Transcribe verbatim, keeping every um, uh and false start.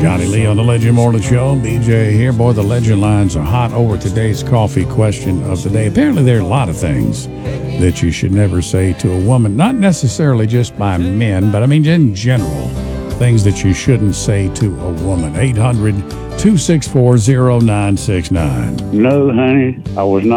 Johnny Lee on the Legend Morning Show. B J here. Boy, the legend lines are hot over today's coffee question of the day. Apparently, there are a lot of things that you should never say to a woman, not necessarily just by men, but I mean in general, things that you shouldn't say to a woman. eight hundred, two six four, zero nine six nine. No, honey, I was not.